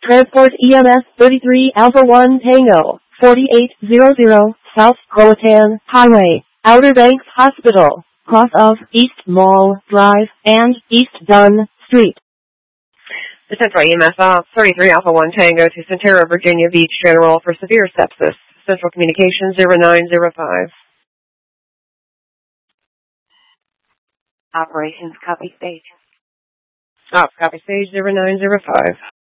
Transport EMS 33 Alpha 1 Tango, 4800 South Croatan Highway, Outer Banks Hospital, cross of East Mall Drive and East Dunn Street. The Central EMS 33 Alpha 1 Tango to Centera, Virginia Beach General for severe sepsis. Central Communications 0905. Operations copy stage. Copy stage 0905.